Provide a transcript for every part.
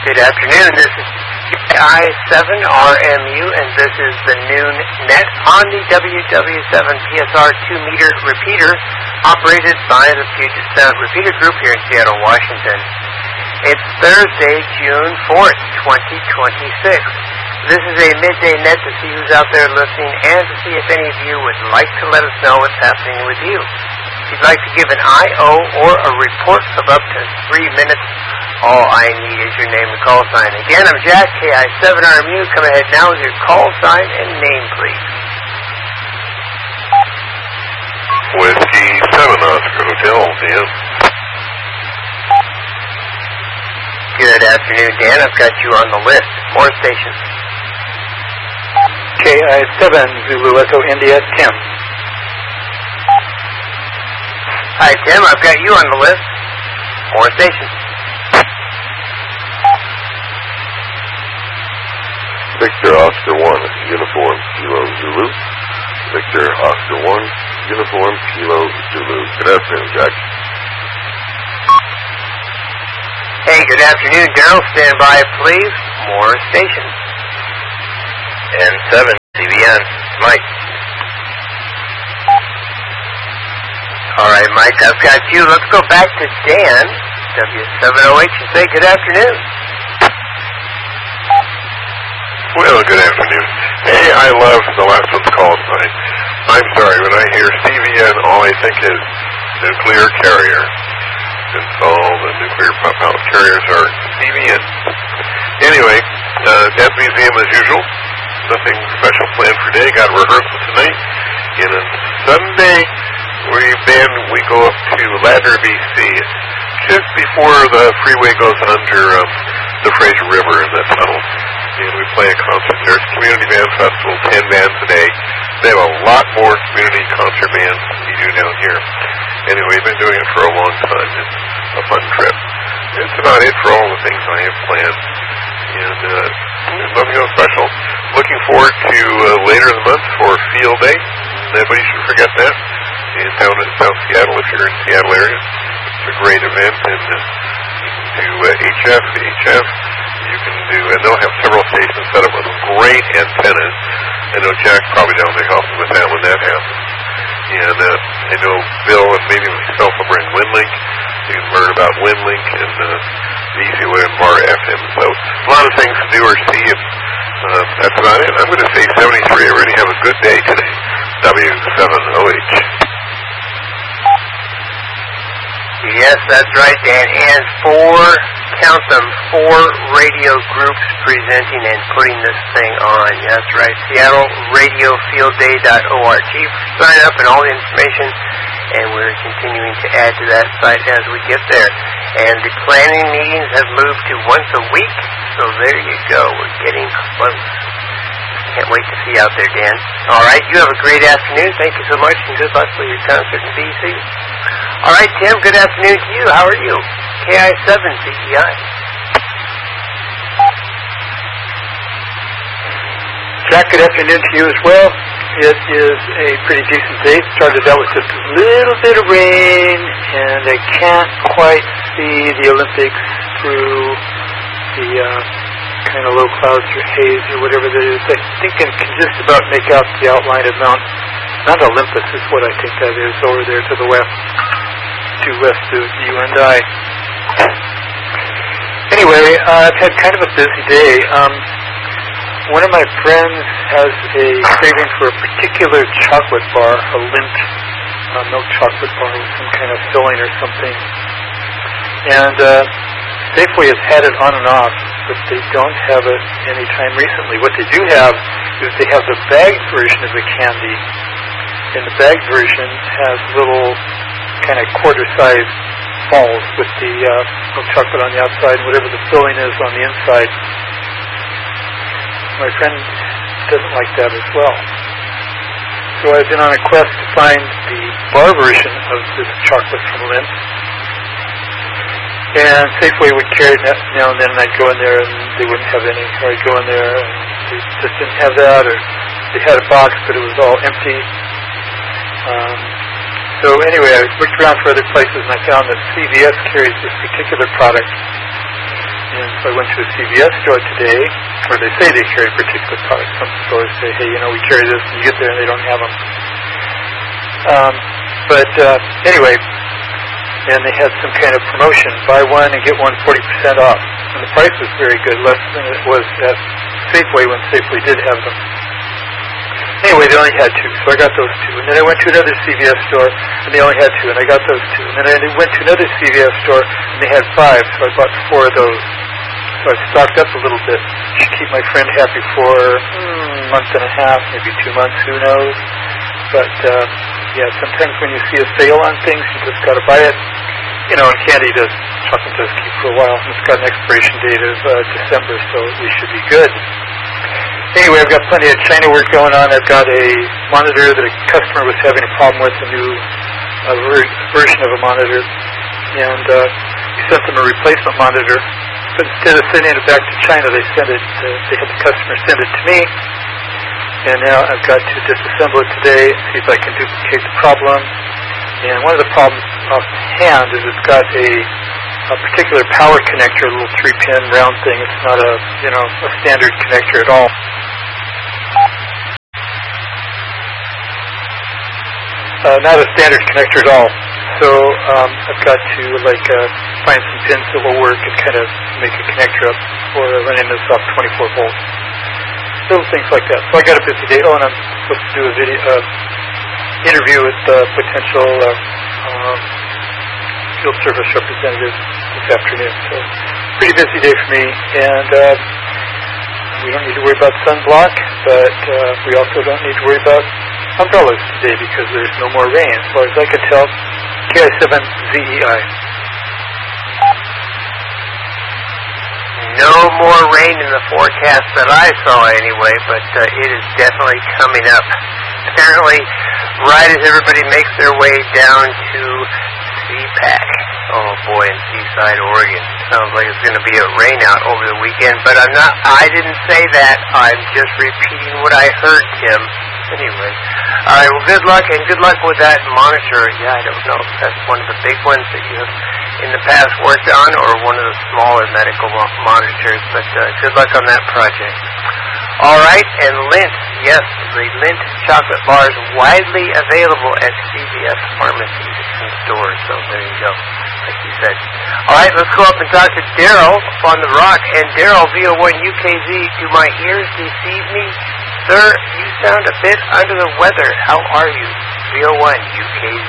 Good afternoon. This is I7RMU, and this is the noon net on the WW7 PSR 2-meter repeater operated by the Puget Sound Repeater Group here in Seattle, Washington. It's Thursday, June 4th, 2026. This is a midday net to see who's out there listening and to see if any of you would like to let us know what's happening with you. If you'd like to give an IO or a report of up to 3 minutes, all I need is your name and call sign. Again, I'm Jack, KI7RMU. Come ahead now with your call sign and name, please. Whiskey 7 Oscar Hotel, Dan. Good afternoon, Dan. I've got you on the list. More stations. KI7 Zulu Echo India, Tim. Hi, Tim. I've got you on the list. More stations. Victor Oscar 1, Uniform Kilo Zulu. Victor Oscar 1, Uniform Kilo Zulu. Good afternoon, Jack. Hey, good afternoon, Daryl. Stand by, please. More stations. N7, CBN, Mike. All right, Mike, I've got you. Let's go back to Dan, W7OH, and say good afternoon. Well, good afternoon. Hey, I love the last one's call sign. I'm sorry, when I hear CVN, all I think is nuclear carrier. Since all the nuclear pump-out carriers are CVN. Anyway, at museum as usual. Nothing special planned for today. Got a rehearsal tonight. And on Sunday, we go up to Ladner, BC, just before the freeway goes under the Fraser River in that tunnel. And we play a concert there. It's a community band festival, 10 bands a day. They have a lot more community concert bands than we do down here. Anyway, we've been doing it for a long time. It's a fun trip. That's about it for all the things I have planned. And nothing else special. Looking forward to later in the month for Field Day. Nobody should forget that. And down in South Seattle, if you're in the Seattle area, it's a great event. And you can do HF. You can do, and they'll have several stations set up with great antennas. I know Jack probably down there helping with that when that happens. And I know Bill and maybe myself will bring WinLink. You can learn about WinLink and VCOM Bar FM. So a lot of things to do or see. And that's about it. I'm going to say 73 already. Have a good day today. W7OH. Yes, that's right, Dan. And count them, 4 radio groups presenting and putting this thing on. That's right, SeattleRadioFieldDay.org. Sign up and all the information, and we're continuing to add to that site as we get there. And the planning meetings have moved to once a week, so there you go. We're getting close. Can't wait to see you out there, Dan. All right, you have a great afternoon. Thank you so much, and good luck with your concert in BC. All right, Tim, good afternoon to you. How are you? KI7 CEI. Jack, good afternoon to you as well. It is a pretty decent day. It started out with just a little bit of rain, and I can't quite see the Olympics through the kind of low clouds or haze or whatever that is. I think I can just about make out the outline of Mount Olympus is what I think that is over there to the west, due west of you and I. Anyway, I've had kind of a busy day. One of my friends has a craving for a particular chocolate bar, a Lindt milk chocolate bar with some kind of filling or something. And Safeway has had it on and off, but they don't have it any time recently. What they do have is they have the bagged version of the candy. And the bagged version has little kind of quarter-sized balls with the milk chocolate on the outside and whatever the filling is on the inside. My friend doesn't like that as well. So I've been on a quest to find the bar version of this chocolate from Lindt. And Safeway would carry it now and then, and I'd go in there and they wouldn't have any. Or I'd go in there and they just didn't have that, or they had a box but it was all empty. So anyway, I looked around for other places and I found that CVS carries this particular product. And so I went to a CVS store today, where they say they carry particular products. Some stores say, hey, we carry this, and you get there and they don't have them. Anyway, and they had some kind of promotion, buy one and get one 40% off. And the price was very good, less than it was at Safeway when Safeway did have them. Anyway, they only had two, so I got those two. And then I went to another CVS store, and they only had two, and I got those two. And then I went to another CVS store, and they had five, so I bought 4 of those. So I stocked up a little bit to keep my friend happy for a month and a half, maybe 2 months, who knows. But, sometimes when you see a sale on things, you just got to buy it. And candy chocolate does keep for a while. It's got an expiration date of December, so we should be good. Anyway, I've got plenty of China work going on. I've got a monitor that a customer was having a problem with, a new version of a monitor, and we sent them a replacement monitor. But instead of sending it back to China, they had the customer send it to me. And now I've got to disassemble it today, see if I can duplicate the problem. And one of the problems offhand is it's got a particular power connector, a little 3-pin round thing. It's not a standard connector at all. Not a standard connector at all. So I've got to find some pins that will work and kind of make a connector up for running this off 24 volts. Little things like that. So I got a busy day. And I'm supposed to do a interview with potential field service representatives this afternoon. So pretty busy day for me. And we don't need to worry about sunblock, but we also don't need to worry about umbrellas today because there's no more rain. As far as I can tell, KI7ZEI. No more rain in the forecast that I saw anyway, but it is definitely coming up. Apparently, right as everybody makes their way down to CPAC. Oh boy, in Seaside, Oregon. Sounds like it's going to be a rain out over the weekend, but I didn't say that. I'm just repeating what I heard, Tim. Anyway. All right, well, good luck, and good luck with that monitor. Yeah, I don't know if that's one of the big ones that you have in the past worked on or one of the smaller medical monitors, but good luck on that project. All right, and Lindt, yes, the Lindt chocolate bars widely available at CVS pharmacies and stores, so there you go, like you said. All right, let's go up and talk to Daryl up on the rock. And Daryl, VO1UKZ, do my ears deceive me? Sir, you sound a bit under the weather. How are you? VO1UKZ.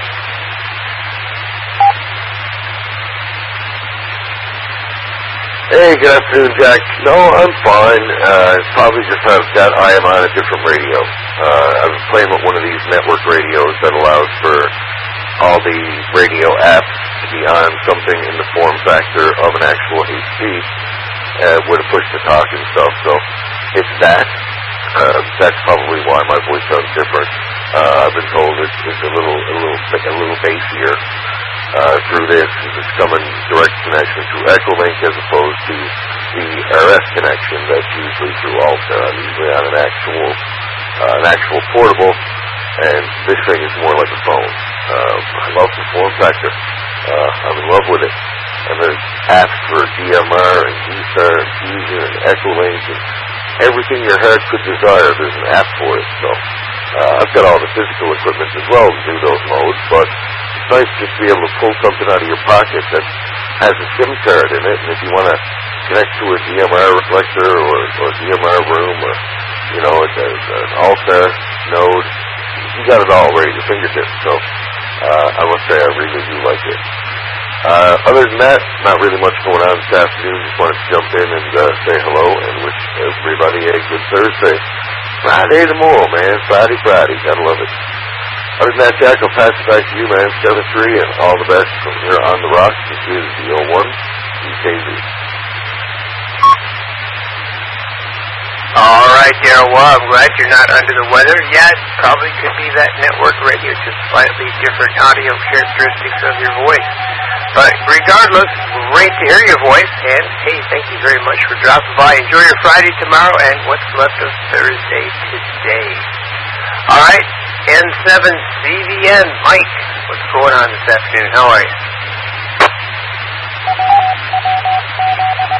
Hey, good afternoon, Jack. No, I'm fine. Probably just that I am on a different radio. I was playing with one of these network radios that allows for all the radio apps to be on something in the form factor of an actual HP with a push-to-talk and stuff. So it's that. That's probably why my voice sounds different. I've been told it's a little bassier. Through this, it's coming direct connection through Echolink as opposed to the RS connection that's usually through Alta. I'm usually on an actual portable, and this thing is more like a phone. I love the form factor. I'm in love with it. And there's apps for DMR and D-Star and Fusion and Echolink and everything your heart could desire. There's an app for it. So I've got all the physical equipment as well to do those modes, but it's nice just to be able to pull something out of your pocket that has a SIM card in it, and if you want to connect to a DMR reflector or DMR room or, an Alta node, you got it all right at your fingertips. So I must say I really do like it. Other than that, not really much going on this afternoon. Just wanted to jump in and say hello and wish everybody a good Thursday. Friday tomorrow, man. Friday. Gotta love it. Other than that, Jack, I'll pass it back to you, man. 7-3, and all the best from here on the rocks. This is VO1UKZ. All right, Daryl. Well, I'm glad you're not under the weather. Yeah, it probably could be that network radio, just slightly different audio characteristics of your voice. But regardless, great to hear your voice. And, hey, thank you very much for dropping by. Enjoy your Friday tomorrow and what's left of Thursday today. All right, N7CVN, Mike, what's going on this afternoon? How are you?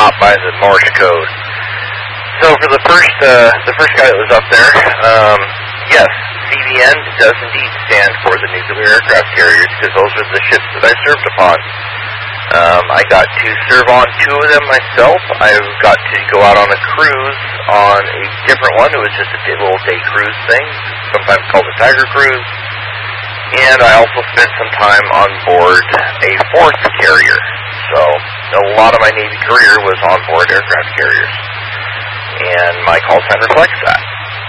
hop by the Morse code. So for the first guy that was up there, yes, CVN does indeed stand for the nuclear aircraft carriers, because those are the ships that I served upon. I got to serve on 2 of them myself. I got to go out on a cruise on a different one. It was just a little day cruise thing, sometimes called a Tiger Cruise. And I also spent some time on board a 4th carrier. So a lot of my Navy career was on board aircraft carriers. And my call sign reflects that.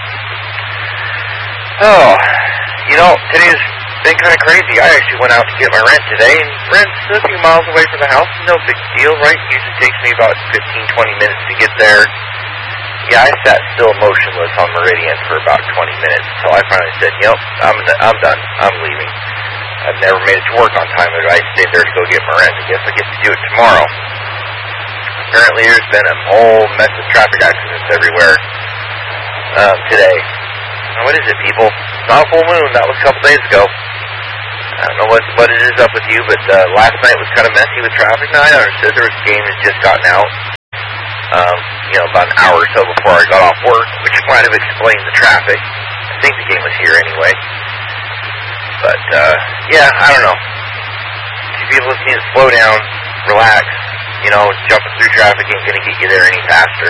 Oh, today's been kind of crazy. I actually went out to get my rent today, and rent's a few miles away from the house. No big deal, right? It usually takes me about 15-20 minutes to get there. Yeah, I sat still motionless on Meridian for about 20 minutes until I finally said, I'm done. I'm leaving. I've never made it to work on time. I stayed there to go get my rent. I guess I get to do it tomorrow. Apparently there's been a whole mess of traffic accidents everywhere today. Now, what is it, people? It's not a full moon. That was a couple days ago. I don't know what it is up with you, but last night was kind of messy with traffic. Now, I understood there was a game that just gotten out, about an hour or so before I got off work, which might have explained the traffic. I think the game was here anyway. But, I don't know. If people just need to slow down, relax, jumping through traffic ain't going to get you there any faster.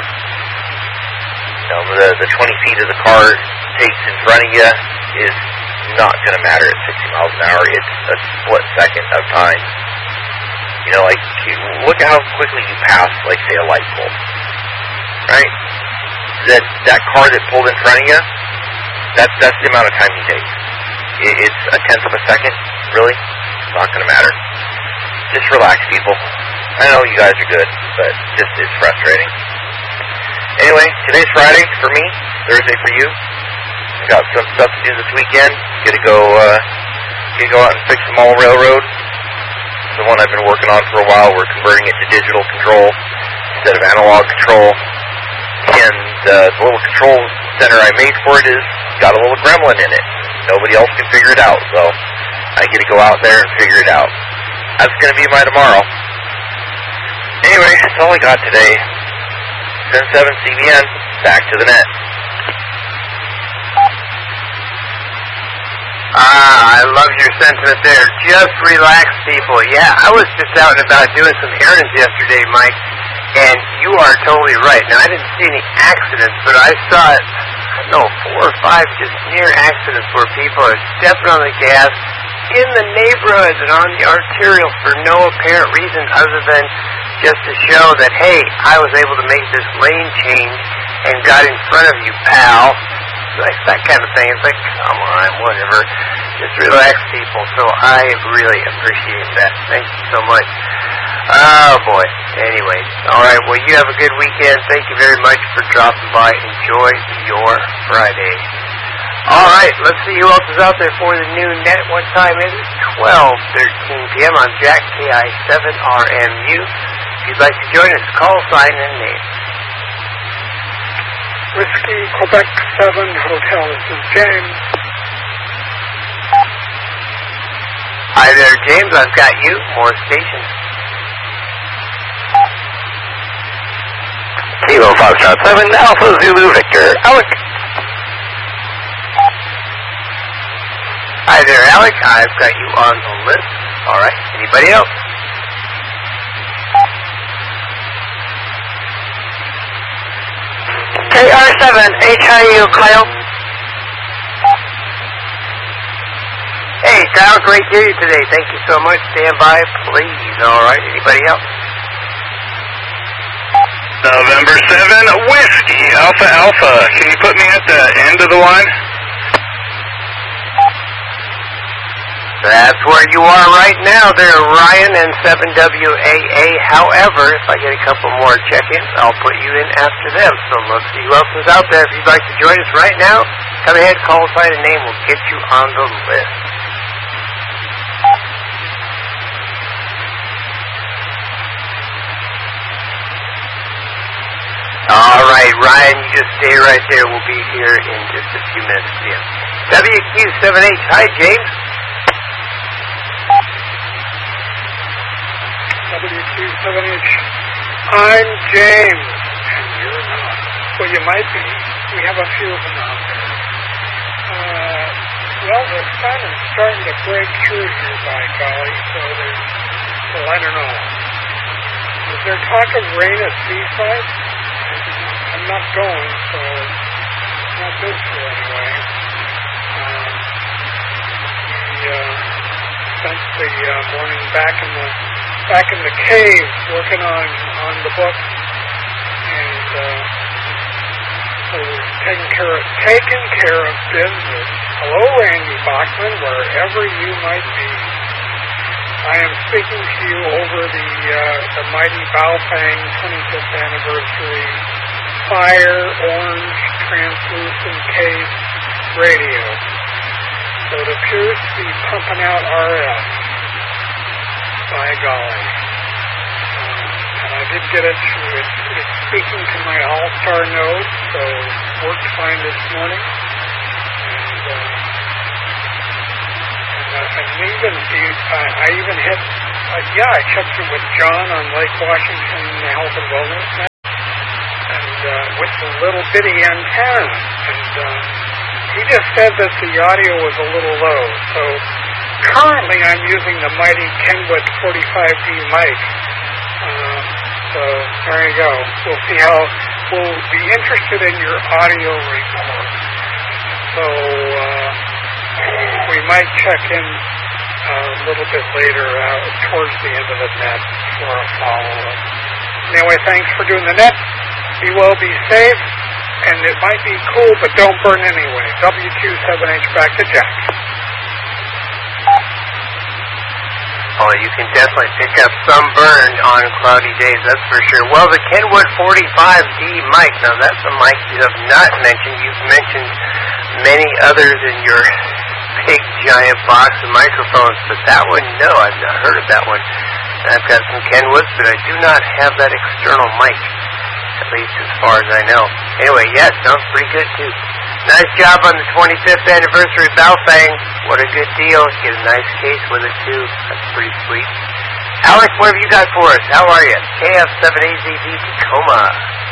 The 20 feet of the car takes in front of you is not going to matter at 60 miles an hour. It's a split second of time. Look at how quickly you pass, like, say, a light bulb. Right? That car that pulled in front of you, that's the amount of time you take. It's a tenth of a second, really. It's not going to matter. Just relax, people. I know you guys are good, but it's frustrating. Anyway, today's Friday for me, Thursday for you. I got some stuff to do this weekend. Gonna go out and fix the Mall Railroad. The one I've been working on for a while. We're converting it to digital control instead of analog control. And the little control center I made for it is got a little gremlin in it. Nobody else can figure it out, so I get to go out there and figure it out. That's gonna be my tomorrow. Anyway, that's all I got today. 10-7 CVN, back to the net. I love your sentiment there. Just relax, people. Yeah, I was just out and about doing some errands yesterday, Mike, and you are totally right. Now, I didn't see any accidents, but I saw, 4 or 5 just near accidents where people are stepping on the gas in the neighborhoods and on the arterial for no apparent reason other than just to show that, hey, I was able to make this lane change and got in front of you, pal. Like that kind of thing. It's like, come on, whatever. Just relax, people. So I really appreciate that. Thank you so much. Oh, boy. Anyway. All right. Well, you have a good weekend. Thank you very much for dropping by. Enjoy your Friday. All right. Let's see who else is out there for the new net. What time is it? 12:13 p.m. I'm Jack, KI7RMU. If you'd like to join us, call, sign, and name. Whiskey, Quebec 7 Hotel. This is James. Hi there, James. I've got you. More stations. Kilo 5-7 Alpha Zulu Victor. Alec. Hi there, Alec. I've got you on the list. All right. Anybody else? KR7, HIU, Kyle. Hey, Kyle, great to hear you today. Thank you so much. Stand by, please. All right. Anybody else? November 7, Whiskey, Alpha Alpha. Can you put me at the end of the line? That's where you are right now there, Ryan and 7WAA. However, if I get a couple more check-ins, I'll put you in after them. So let's see who else is out there. If you'd like to join us right now, come ahead, call, sign, and name. We'll get you on the list. All right, Ryan, you just stay right there. We'll be here in just a few minutes. WQ7H. Hi, James. WQ7H. I'm James, and you're not. Well, you might be. We have a few of them out there. Well, the sun is starting to break through here, by golly, so I don't know. Is there talk of rain at Seaside? I'm not going, so not this year anyway. Spent the morning back in the cave working on the book, and so taking care of business. Hello, Randy Bachman, wherever you might be. I am speaking to you over the mighty Baofeng 25th anniversary Fire Orange Translucent Case radio. So it appears to be pumping out RF. By golly. And I did get it. It's speaking to my all-star node, so worked fine this morning. I even hit, I checked it with John on Lake Washington Health and Wellness Net, and with the little bitty antenna, and he just said that the audio was a little low, so currently I'm using the mighty Kenwood 45D mic, so there you go. We'll see how, we'll be interested in your audio report, so we might check in a little bit later towards the end of the net for a follow-up. Anyway, thanks for doing the net. Be well, be safe, and it might be cool, but don't burn anyway. W27H back to Jack. Oh, you can definitely pick up sunburn on cloudy days, that's for sure. Well, the Kenwood 45D mic, now that's a mic you have not mentioned. You've mentioned many others in your big giant box of microphones, but that one, no, I've not heard of that one. I've got some Kenwoods, but I do not have that external mic, at least as far as I know. Anyway, yeah, it sounds pretty good too. Nice job on the 25th anniversary Baofeng. What a good deal. Get a nice case with it too. That's pretty sweet. Alex, what have you got for us? How are you? KF7AZD Tacoma.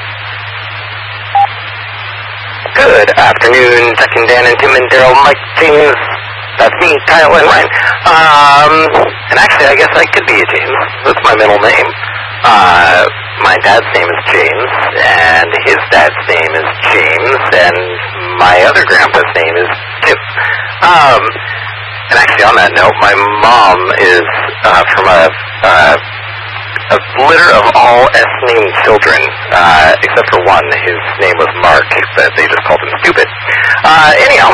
Good afternoon, Chuck and Dan and Tim and Daryl, Mike, James. That's me, Kyle and Ryan. And actually, I guess I could be a James. That's my middle name. My dad's name is James, and his dad's name is James, and my other grandpa's name is Tim. And actually, on that note, my mom is from a litter of all S-named children, except for one. His name was Mark, but they just called him stupid. Anyhow,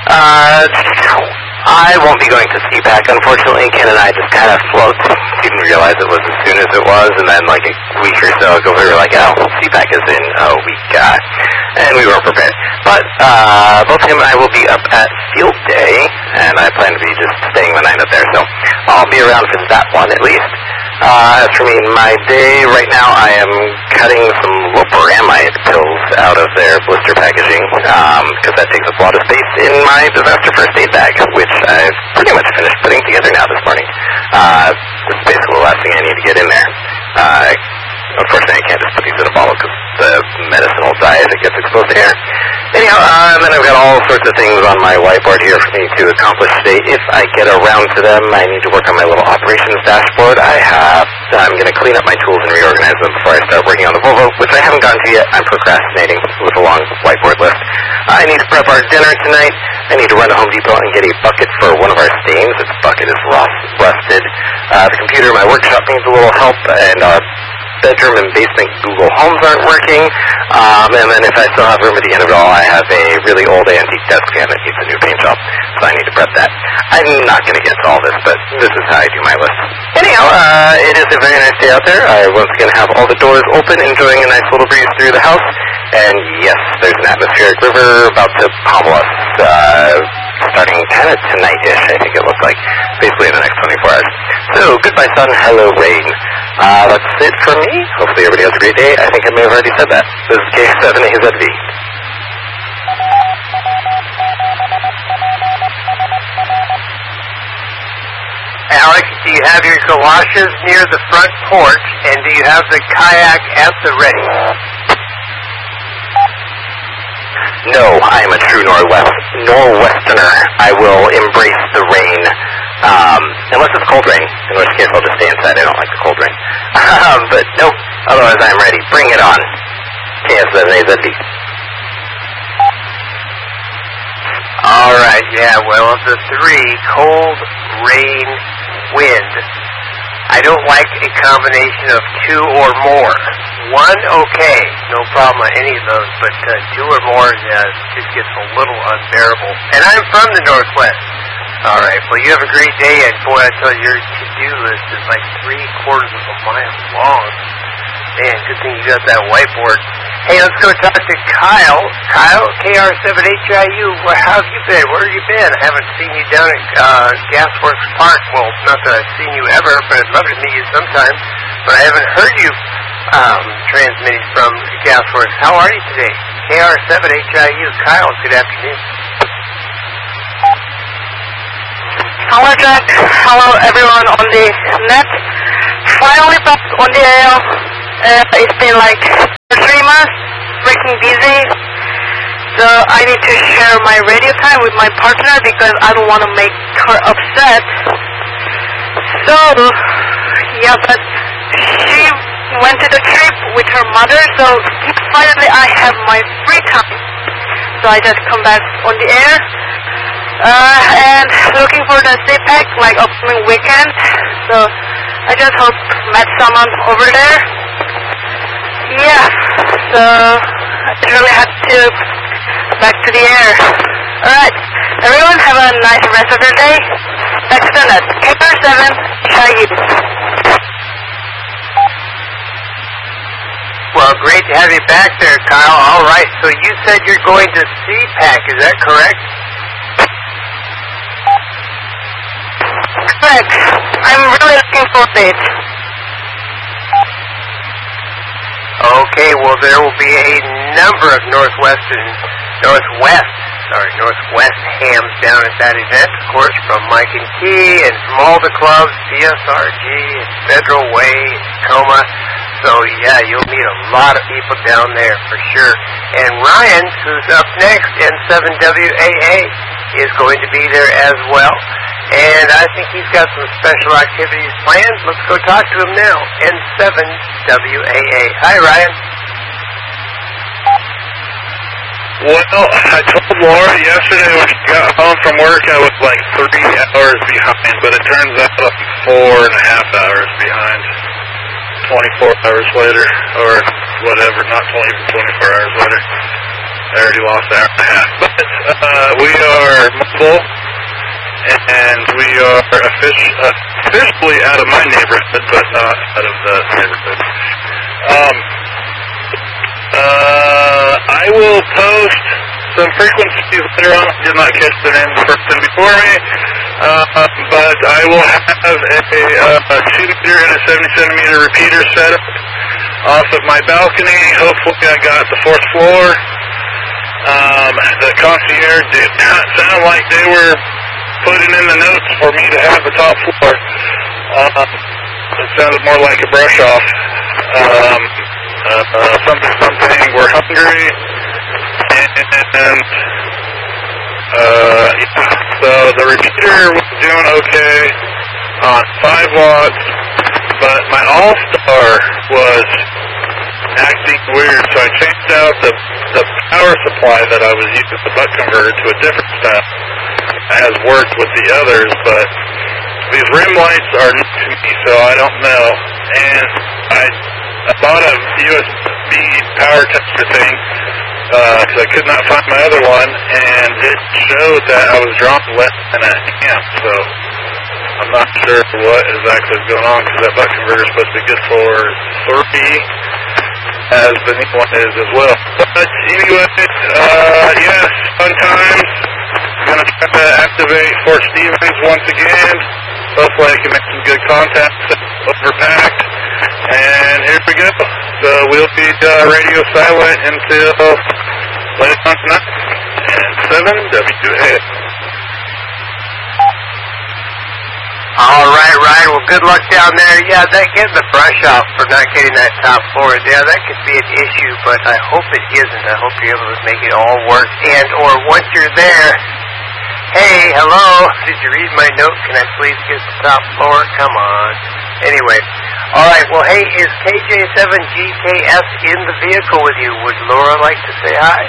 I won't be going to CPAC, unfortunately. Ken and I just kind of didn't realize it was as soon as it was, and then like a week or so ago, we were like, oh, CPAC is in a week, and we weren't prepared. But both him and I will be up at Field Day, and I plan to be just staying the night up there, so I'll be around for that one at least. As for me, my day right now, I am cutting some loperamide pills out of their blister packaging, because that takes up a lot of space in my disaster first aid bag, which I've pretty much finished putting together now this morning. This is basically the last thing I need to get in there. Unfortunately, I can't just put these in a bottle because the medicine will die if it gets exposed to air. Anyhow, and then I've got all sorts of things on my whiteboard here for me to accomplish today. If I get around to them, I need to work on my little operations dashboard. I'm going to clean up my tools and reorganize them before I start working on the Volvo, which I haven't gotten to yet. I'm procrastinating with a long whiteboard list. I need to prep our dinner tonight. I need to run to Home Depot and get a bucket for one of our stains. Its bucket is rusted. The computer in my workshop needs a little help, and our bedroom and basement Google Homes aren't working. And then if I still have room at the end of it all, I have a really old antique desk fan that needs a new paint job, so I need to prep that. I'm not going to get to all this, but this is how I do my list. Anyhow, it is a very nice day out there. I once again have all the doors open, enjoying a nice little breeze through the house. And yes, there's an atmospheric river about to pummel us, starting kind of tonight-ish, I think it looked like, basically in the next 24 hours. So, goodbye sun, hello rain. That's it for me. Hopefully everybody has a great day. I think I may have already said that. This is K7AZV. Alex, Do you have your galoshes near the front porch, and do you have the kayak at the ready? No, I am a true Norwesterner. I will embrace the rain, unless it's cold rain, in which case I'll just stay inside. I don't like the cold rain. But nope, otherwise I'm ready. Bring it on. KS7AZD. All right, yeah, well, of the three, cold, rain, wind, I don't like a combination of two or more. One, okay, no problem on any of those, but two or more just gets a little unbearable. And I'm from the Northwest. All right, well, you have a great day, and boy, I tell you, your to-do list is like 3/4 of a mile long. Man, good thing you got that whiteboard. Hey, let's go talk to Kyle. Kyle, KR7HIU, how have you been? Where have you been? I haven't seen you down at Gasworks Park. Well, not that I've seen you ever, but I'd love to meet you sometime. But I haven't heard you transmitting from Gasworks. How are you today? KR7HIU. Kyle, good afternoon. Hello, Jack. Hello, everyone on the net. Finally back on the air. It's been like 3 months, freaking busy. So I need to share my radio time with my partner because I don't want to make her upset. So, yeah, but she went to the trip with her mother, so finally I have my free time. So I just come back on the air. And looking for the CPAC, like upcoming weekend. So I just hope met someone over there. Yeah, so I really had to back to the air. Alright, everyone have a nice rest of your day. Back to the net. KR7HIU. Well, great to have you back there, Kyle. All right, so you said you're going to CPAC, is that correct? Correct. I'm really looking forward to it. Okay, well, there will be a number of Northwest hams down at that event, of course, from Mike and Key and from all the clubs, CSRG and Federal Way and Tacoma. So, yeah, you'll meet a lot of people down there for sure. And Ryan, who's up next, N7WAA, is going to be there as well. And I think he's got some special activities planned. Let's go talk to him now. N7WAA. Hi, Ryan. Well, I told Laura yesterday when she got home from work I was like 3 hours behind, but it turns out I'm 4.5 hours behind. 24 hours later, or whatever, not 24 hours later. I already lost an hour and a half. But we are mobile. And we are officially out of my neighborhood, but not out of the neighborhood. I will post some frequencies later on. I did not catch the name of the person before me, but I will have a 2-meter and a 70-centimeter repeater set up off of my balcony. Hopefully I got the 4th floor. The concierge did not sound like they were putting in the notes for me to have the top floor. It sounded more like a brush off. Something, we're hungry. And so the repeater was doing okay on 5 watts, but my All-Star was acting weird, so I changed out the power supply that I was using, the buck converter, to a different style. Has worked with the others, but these rim lights are new to me, so I don't know. And I bought a USB power tester thing because I could not find my other one, and it showed that I was drawing less than a amp, so I'm not sure what exactly is going on because that buck converter is supposed to be good for 3, as the new one is as well. But anyway, yes, fun times. I'm going to try to activate Fort Stevens once again. Hopefully I can make some good contacts overpacked. And here we go. So we'll be radio silent until late on tonight. And 7WA. All right, Ryan. well, good luck down there. Yeah, that getting the brush off for not getting that top floor. Yeah, that could be an issue, but I hope it isn't. I hope you're able to make it all work. And, or once you're there, hey, hello, did you read my note? Can I please get the top floor? Come on. Anyway, all right, well, hey, is KJ7GKS in the vehicle with you? Would Laura like to say hi?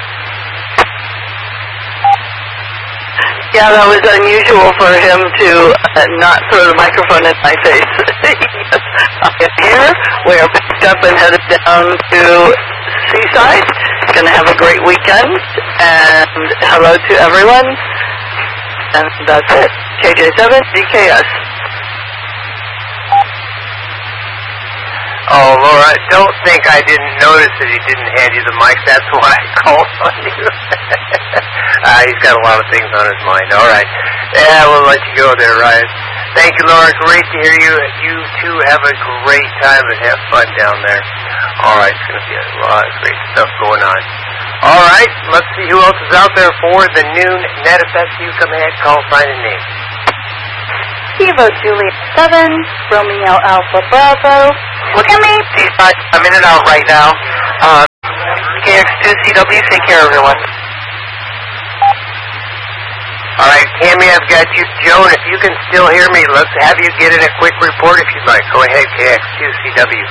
Yeah, that was unusual for him to not throw the microphone in my face. Yes, I am here. We are picked up and headed down to Seaside. Going to have a great weekend. And hello to everyone. And that's it. KJ7GKS. Oh, Laura, don't think I didn't notice that he didn't hand you the mic. That's why I called on you. He's got a lot of things on his mind. All right. Yeah, we'll let you go there, Ryan. Thank you, Laura. Great to hear you. You, too, have a great time and have fun down there. All right. It's going to be a lot of great stuff going on. All right. Let's see who else is out there for the noon net. If that's you, come ahead, call, sign, and name. Kilo Juliet 7, Romeo Alpha Bravo. Look at me. I'm in and out right now. KX2CW, take care, everyone. All right, Tammy, I've got you. Joan, if you can still hear me, let's have you get in a quick report if you'd like. Go ahead, KX2CW.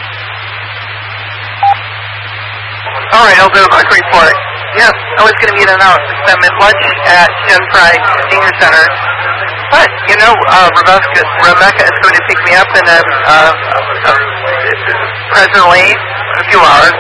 All right, I'll do a quick report. Yes, I was going to be in and out. I'm at lunch at Jen Fry Senior Center. But, you know, Rebecca is going to pick me up in presently a few hours.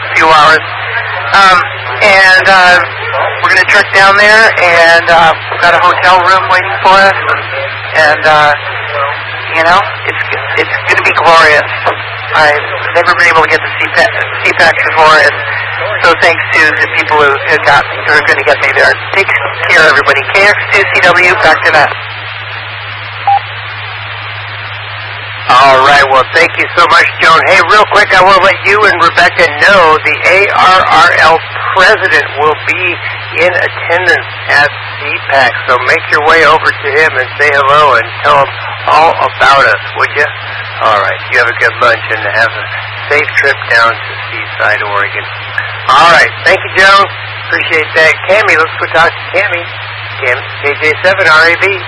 And we're going to trek down there, and we've got a hotel room waiting for us. And, you know, it's going to be glorious. I've never been able to get to CPAC before, and so thanks to the people who are going to get me there. Take care, everybody. KX2CW, back to that. All right, well, thank you so much, Joan. Hey, real quick, I want to let you and Rebecca know the ARRL president will be in attendance at CPAC, so make your way over to him and say hello and tell him all about us, would you? All right, you have a good lunch and have a safe trip down to Seaside, Oregon. All right, thank you, Joan. Appreciate that. Cammie, let's go talk to Cammie. KJ7RAB.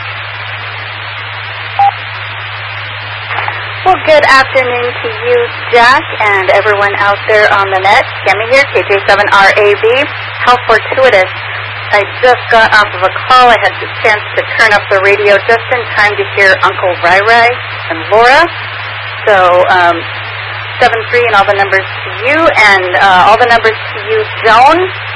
Well, good afternoon to you, Jack, and everyone out there on the net. Cammie here, KJ7RAB. How fortuitous. I just got off of a call. I had the chance to turn up the radio just in time to hear Uncle Rai Rai and Laura. So, 7-3 and all the numbers to you, and all the numbers to you, Joan.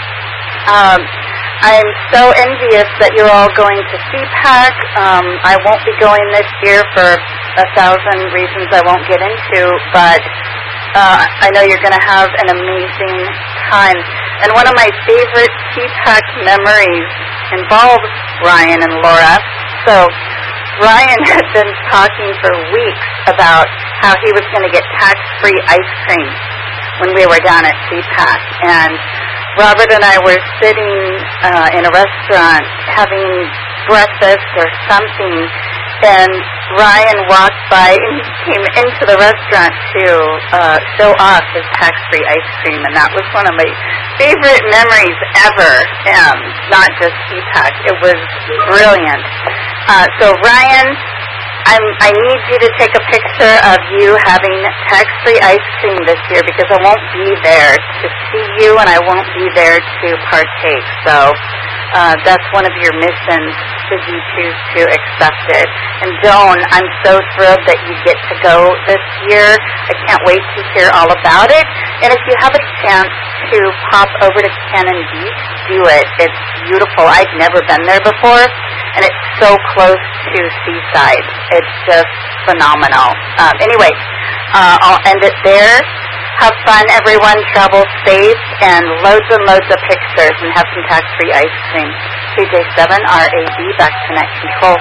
I'm so envious that you're all going to CPAC. I won't be going this year for 1,000 reasons I won't get into, but I know you're going to have an amazing time. And one of my favorite CPAC memories involves Ryan and Laura. So Ryan had been talking for weeks about how he was going to get tax-free ice cream when we were down at CPAC. And Robert and I were sitting in a restaurant having breakfast or something, and Ryan walked by and he came into the restaurant to show off his tax-free ice cream, and that was one of my favorite memories ever, not just CPAC. It was brilliant. So Ryan, I need you to take a picture of you having tax-free ice cream this year, because I won't be there to see you and I won't be there to partake. So that's one of your missions, should you choose to accept it. And Joan, I'm so thrilled that you get to go this year. I can't wait to hear all about it. And if you have a chance to pop over to Cannon Beach, do it. It's beautiful. I've never been there before, and it's so close to Seaside. It's just phenomenal. Anyway, I'll end it there. Have fun, everyone. Travel safe, and loads of pictures, and have some tax-free ice cream. KJ7RAB, back to net control.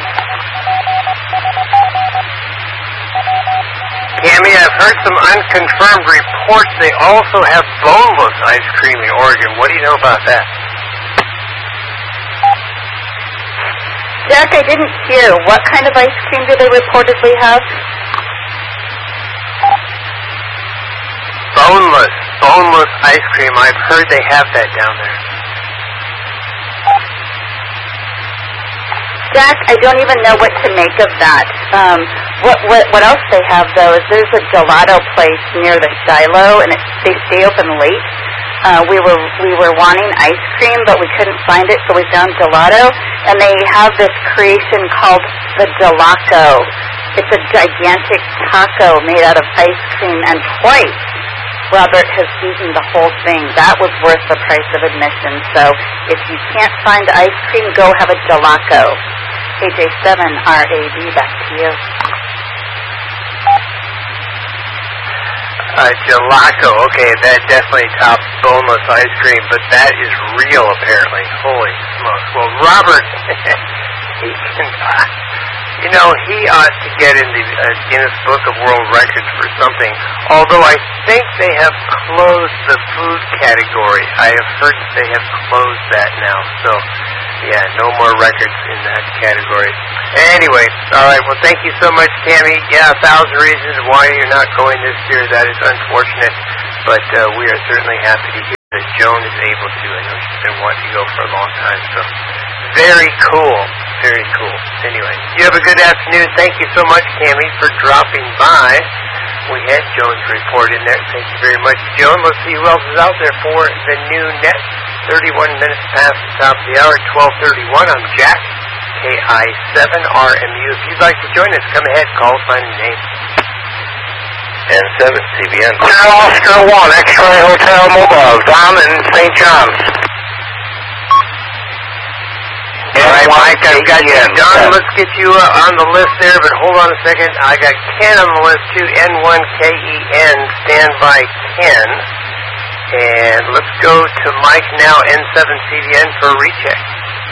Cammie, I've heard some unconfirmed reports they also have boneless ice cream in Oregon. What do you know about that? Jack, I didn't hear. What kind of ice cream do they reportedly have? boneless ice cream. I've heard they have that down there. Jack, I don't even know what to make of that. What else they have though is there's a gelato place near the Shiloh, and they stay open late. We were wanting ice cream, but we couldn't find it, so we found gelato, and they have this creation called the Gelaco. It's a gigantic taco made out of ice cream, and twice Robert has eaten the whole thing. That was worth the price of admission. So if you can't find ice cream, go have a Gelaco. KJ7RAB, back to you. Gelaco, okay, that definitely tops boneless ice cream, but that is real apparently. Holy smokes. Well, Robert, he can, he ought to get in the Guinness Book of World Records for something, although I think they have closed the food category. I have heard that they have closed that now, so yeah, no more records in that category. Anyway, all right, well, thank you so much, Tammy. Yeah, 1,000 reasons why you're not going this year. That is unfortunate, but we are certainly happy to hear that Joan is able to. I know she's been wanting to go for a long time, so very cool. Very cool. Anyway, you have a good afternoon. Thank you so much, Tammy, for dropping by. We had Joan's report in there. Thank you very much, Joan. Let's see who else is out there for the new net. 31 minutes past the top of the hour, 12:31. I'm Jack, KI7RMU. If you'd like to join us, come ahead, call, sign your name. N7, CBN. Oscar 1, X-Ray Hotel Mobile, Don in St. John's. All right, Mike, I've got you. Don, let's get you on the list there, but hold on a second. I got Ken on the list, too. N1KEN, stand by Ken. And let's go to Mike now, N7CBN, for a recheck.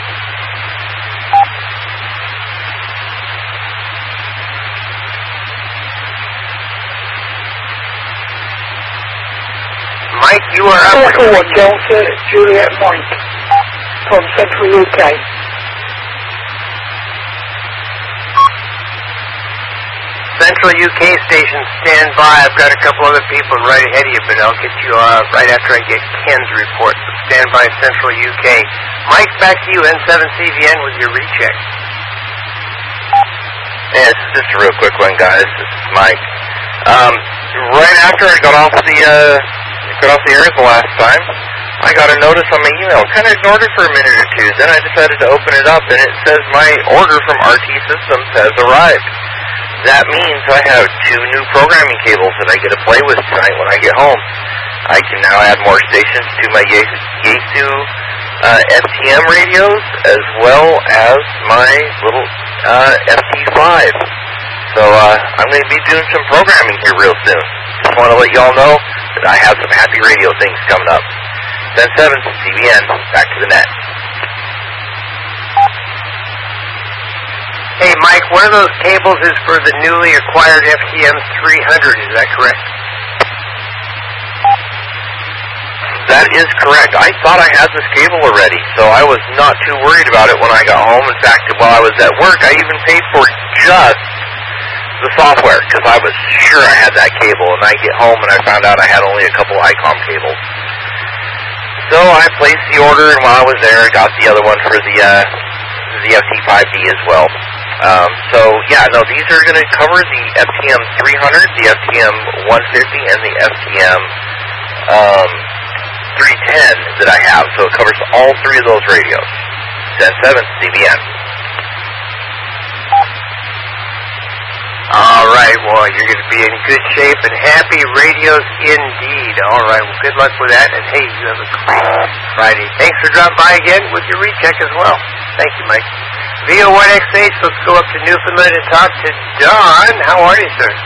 Mike, you are up. Delta Juliet Mike from Central UK. Central UK station, stand by. I've got a couple other people right ahead of you, but I'll get you right after I get Ken's report. So stand by, Central UK. Mike, back to you, N7CVN, with your recheck. Yeah, it's just a real quick one, guys. This is Mike. Right after I got off the air the last time, I got a notice on my email. Kind of ignored it for a minute or two. Then I decided to open it up, and it says my order from RT Systems has arrived. That means I have 2 new programming cables that I get to play with tonight when I get home. I can now add more stations to my Yaesu FTM radios, as well as my little FT5. So I'm going to be doing some programming here real soon. Just want to let y'all know that I have some happy radio things coming up. 10-7, CBN, back to the net. Hey, Mike, one of those cables is for the newly acquired FTM 300, is that correct? That is correct. I thought I had this cable already, so I was not too worried about it when I got home. In fact, while I was at work, I even paid for just the software, because I was sure I had that cable, and I get home and I found out I had only a couple ICOM cables. So I placed the order, and while I was there, I got the other one for the FT5D as well. So, yeah, no, these are going to cover the FTM 300, the FTM 150, and the FTM 310 that I have. So it covers all 3 of those radios. 10-7, CBN. All right, well, you're going to be in good shape and happy radios indeed. All right, well, good luck with that. And, hey, you have a great Friday. Thanks for dropping by again with your recheck as well. Thank you, Mike. VO1XH, let's go up to Newfoundland and talk to Don. How are you, sir?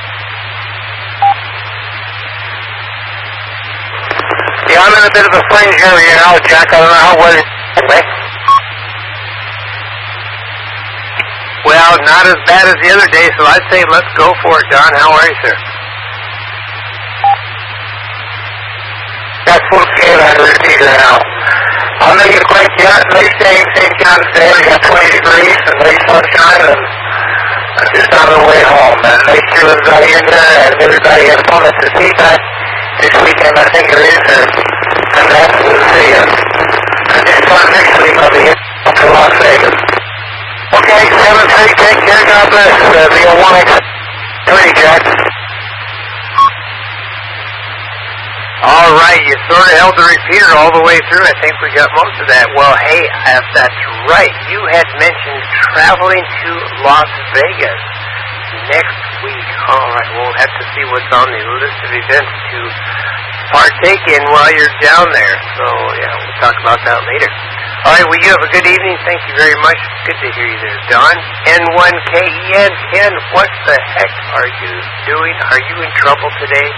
Yeah, I'm in a bit of a fringe area now, Jack. I don't know how well it's... Well, not as bad as the other day, so I'd say let's go for it, Don. How are you, sir? That's okay, I'm a repeater now. I'll make it quick. Yeah, late day in St. John's Day. We got 20 degrees and late sunshine, and I'm just on the way home. And make sure everybody in there and everybody has fun at the CPAC this weekend, I think it is, and that's this one next week I'll be here to Las Vegas. Okay, 7-3, take care, God bless. VO1X3, Jack. All right, you sort of held the repeater all the way through. I think we got most of that. Well, hey, if that's right, you had mentioned traveling to Las Vegas next week. All right, we'll have to see what's on the list of events to partake in while you're down there. So, yeah, we'll talk about that later. All right, well, you have a good evening. Thank you very much. Good to hear you there, Don. N1KEN, Ken, what the heck are you doing? Are you in trouble today?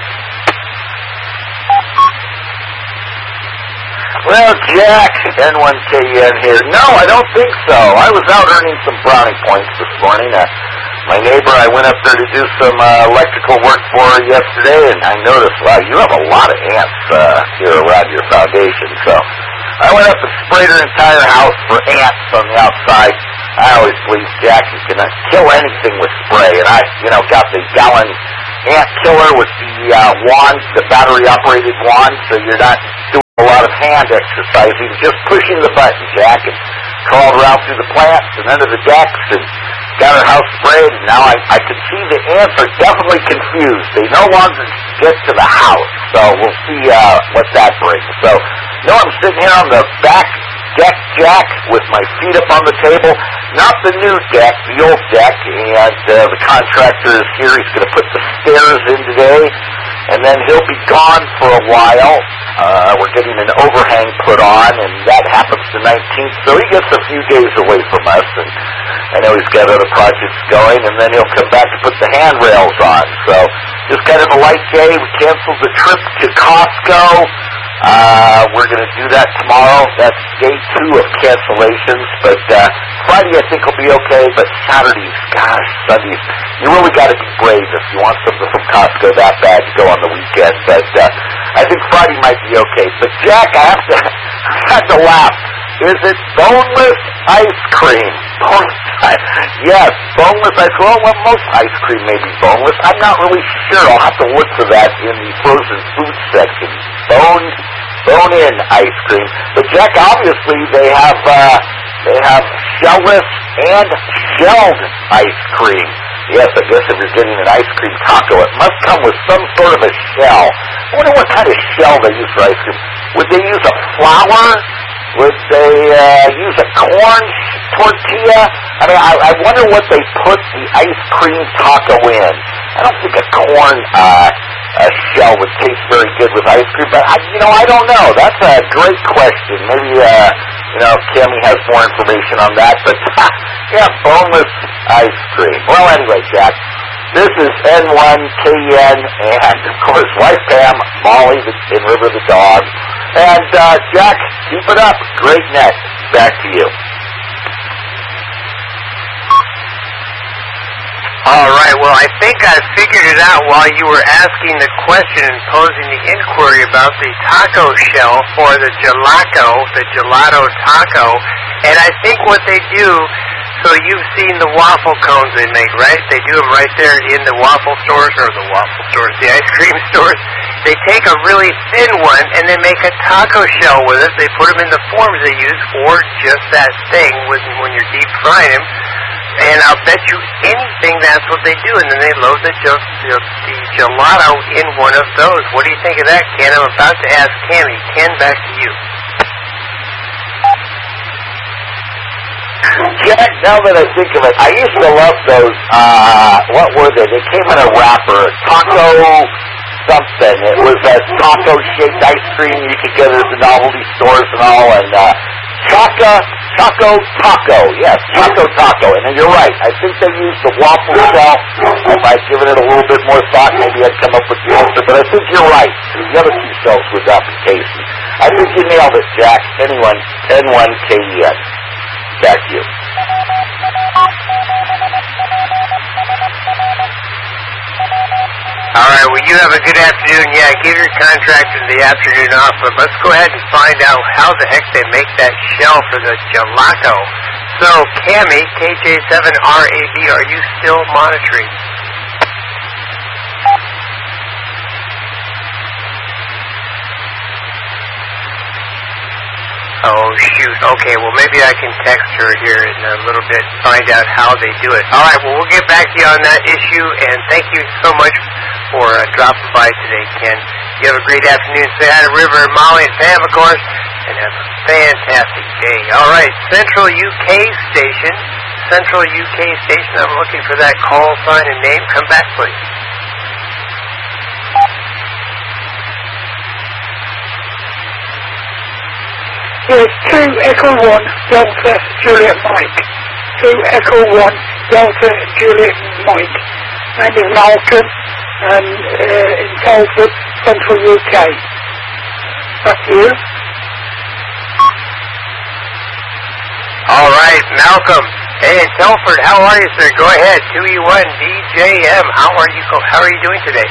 Well, Jack, N1KN here. No, I don't think so. I was out earning some brownie points this morning. My neighbor, I went up there to do some electrical work for her yesterday, and I noticed, wow, you have a lot of ants here around your foundation. So I went up and sprayed her entire house for ants on the outside. I always believe, Jack, you can kill anything with spray, and I, got the gallon ant killer with the wand, the battery-operated wand, so you're not doing a lot of hand exercising, just pushing the button, Jack, and crawled around through the plants and under the decks and got her house sprayed, and now I can see the ants are definitely confused. They no longer get to the house, so we'll see what that brings. So, I'm sitting here on the back deck, Jack, with my feet up on the table. Not the new deck, the old deck, and the contractor is here. He's going to put the stairs in today, and then he'll be gone for a while. We're getting an overhang put on, and that happens the 19th, so he gets a few days away from us, and I know he's got other projects going, and then he'll come back to put the handrails on. So just kind of a light day. We canceled the trip to Costco. We're going to do that tomorrow. That's day 2 of cancellations, but Friday I think will be okay, but Saturdays, gosh, Sundays, you really got to be brave if you want something from Costco that bad to go on the weekend, but I think Friday might be okay. But Jack, I have to laugh. Is it boneless ice cream? Yes, boneless ice cream. Well, most ice cream may be boneless. I'm not really sure. I'll have to look for that in the frozen food section. Bone-in ice cream. But Jack, obviously they have shellless and shelled ice cream. Yes, I guess if you're getting an ice cream taco, it must come with some sort of a shell. I wonder what kind of shell they use for ice cream. Would they use a flour? Would they use a corn tortilla? I mean, I wonder what they put the ice cream taco in. I don't think a corn shell would taste very good with ice cream, but I don't know. That's a great question. Maybe Cammie has more information on that. But yeah, boneless ice cream. Well, anyway, Jack, this is N1KN, and of course, wife Pam, Molly, and River the dog. And Jack, keep it up. Great net. Back to you. All right, well, I think I figured it out while you were asking the question and posing the inquiry about the taco shell for the gelato taco. And I think what they do, so you've seen the waffle cones they make, right? They do them right there in the waffle stores, the ice cream stores. They take a really thin one and they make a taco shell with it. They put them in the forms they use for just that thing when you're deep frying them. And I'll bet you anything that's what they do. And then they load the gelato in one of those. What do you think of that, Ken? I'm about to ask Cammie. Ken, back to you. Jack, now that I think of it, I used to love those, what were they? They came in a wrapper, taco something. It was a taco-shaped ice cream you could get at the novelty stores and all, and Choco Taco. Yes, Choco Taco. And you're right. I think they used the waffle shell. If I'd given it a little bit more thought, maybe I'd come up with the answer. But I think you're right. The other 2 shells would not be tasty. I think you nailed it, Jack. N1KEN. Back to you. All right, well, you have a good afternoon. Yeah, give your contractor the afternoon off, but let's go ahead and find out how the heck they make that shell for the gelato. So, Cammie, KJ7RAB, are you still monitoring? shoot. Okay, well, maybe I can text her here in a little bit and find out how they do it. All right, well, we'll get back to you on that issue, and thank you so much for dropping by today, Ken. You have a great afternoon. Say hi to River, Molly, and Pam, of course, and have a fantastic day. All right, Central UK Station. Central UK Station. I'm looking for that call sign and name. Come back, please. There's 2 Echo 1 Delta Juliet Mike. 2 Echo 1 Delta Juliet Mike. My name is Malcolm, and in Telford, Central UK. Back to you. All right, Malcolm. Hey, in Telford, how are you, sir? Go ahead. 2E1 DJM. How are you doing today?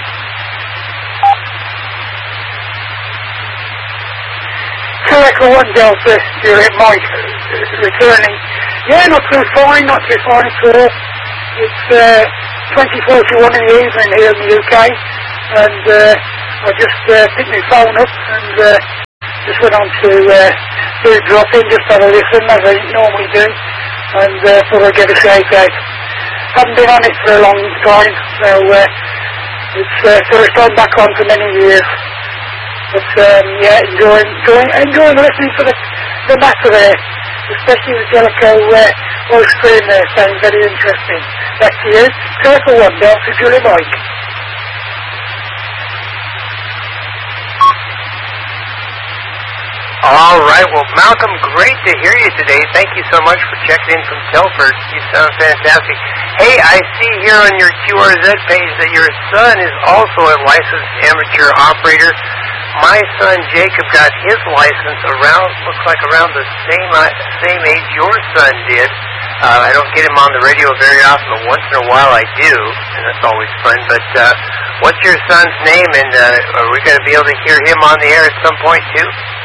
Echo 1 Delta Juliet Mike returning. Yeah, not too fine at all. It's 20:41 in the evening here in the UK, and I just picked my phone up and just went on to do a drop-in, just have a listen as I normally do, and thought I'd get a shout out. Haven't been on it for a long time, so it's first time back on for many years. But yeah, enjoying listening to the matter there, especially the Jellicoe voice stream there, sounds very interesting. Back to you. Circle 1, Delta Julie Mike. All right, well, Malcolm, great to hear you today. Thank you so much for checking in from Telford. You sound fantastic. Hey, I see here on your QRZ page that your son is also a licensed amateur operator. My son Jacob got his license looks like around the same age your son did. I don't get him on the radio very often, but once in a while I do, and that's always fun. But what's your son's name, and are we going to be able to hear him on the air at some point too?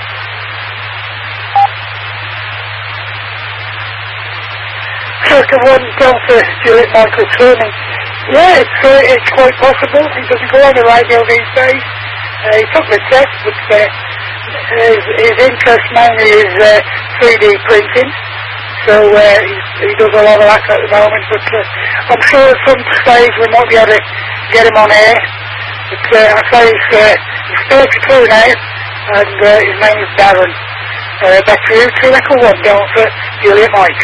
Circle 1 Delta Juliet Michael Turning. Yeah, it's quite possible. He doesn't go on the radio these days. He took the test, but his interest mainly is 3D printing, so he does a lot of that at the moment, but I'm sure at some stage we might be able to get him on air. But I say he's 32 now, and his name is Darren. Back to you, 2 Echo 1 Delta Juliet Mike.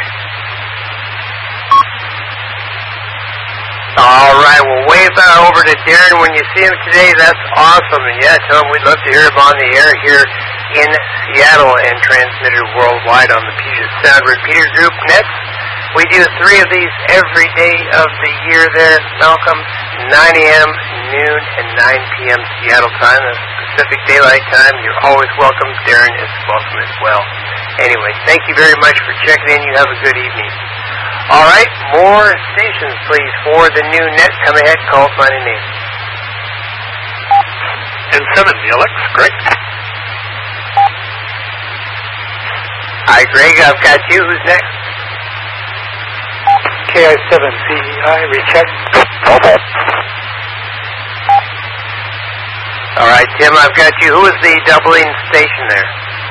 All right, well, wave over to Darren when you see him today. That's awesome. And yeah, tell him we'd love to hear him on the air here in Seattle and transmitted worldwide on the Puget Sound Repeater Group Nets. We do 3 of these every day of the year there, Malcolm, 9 a.m., noon, and 9 p.m. Seattle time, that's Pacific Daylight Time. You're always welcome. Darren is welcome as well. Anyway, thank you very much for checking in. You have a good evening. All right, more stations, please, for the new net. Come ahead, call, sign, and name. N7, Alex, Greg. Hi, Greg, I've got you. Who's next? KI7, CEI, recheck. Okay. All right, Tim, I've got you. Who is the doubling station there?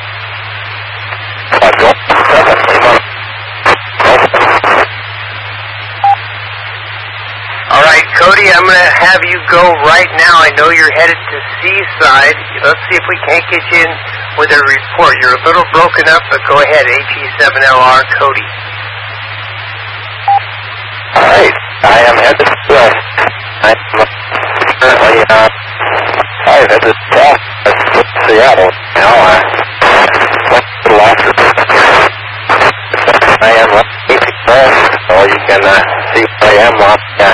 All right, Cody, I'm going to have you go right now. I know you're headed to Seaside. Let's see if we can't get you in with a report. You're a little broken up, but go ahead. HE7LR, Cody. All right, I am headed west. I'm currently headed south to Seattle. Now I am easy west, so you can see where I am on.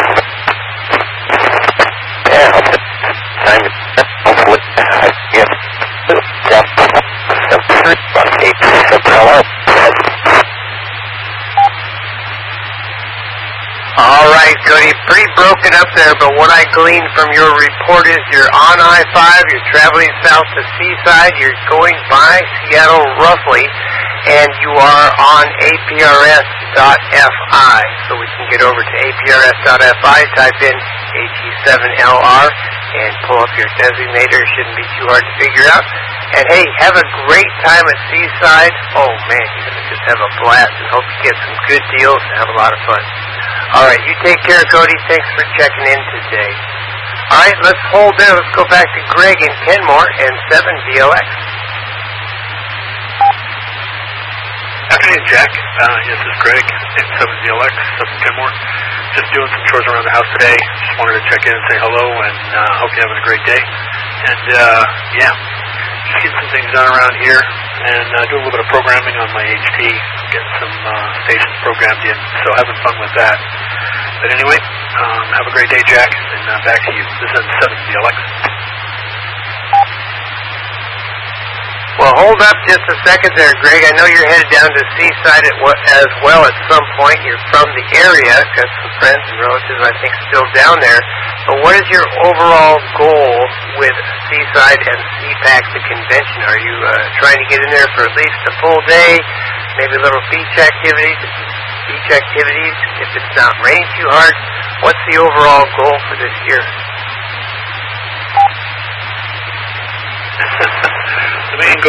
Yeah, hopefully I get All right, Cody, pretty broken up there, but what I gleaned from your report is you're on I-5, you're traveling south to Seaside, you're going by Seattle roughly, and you are on APRS.FI. So we can get over to APRS.FI, type in HE7LR, and pull up your designator. Shouldn't be too hard to figure out. And hey, have a great time at Seaside. Oh man, you're going to just have a blast, and hope you get some good deals and have a lot of fun. All right, you take care, Cody. Thanks for checking in today. All right, let's hold there. Let's go back to Greg in Kenmore and 7VLX. Afternoon, Jack. Yes, this is Greg in 7VLX, 7 Kenmore. Just doing some chores around the house today. Just wanted to check in and say hello, and hope you're having a great day. And, yeah, just getting some things done around here, and doing a little bit of programming on my HT, getting some stations programmed in, so having fun with that. But anyway, have a great day, Jack, and back to you. This is 7VLX. Well, hold up just a second there, Greg. I know you're headed down to Seaside as well at some point. You're from the area, got some friends and relatives, I think, still down there. But what is your overall goal with Seaside and CPAC, the convention? Are you trying to get in there for at least a full day, maybe a little beach activities? If it's not raining too hard, what's the overall goal for this year? The main goal